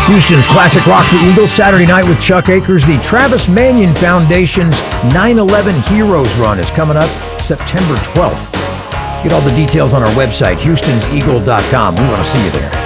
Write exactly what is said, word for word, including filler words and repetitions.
Houston's Classic Rock the Eagles, Saturday night with Chuck Akers. The Travis Manion Foundation's nine eleven Heroes Run is coming up September twelfth. Get all the details on our website, houstons eagle dot com. We want to see you there.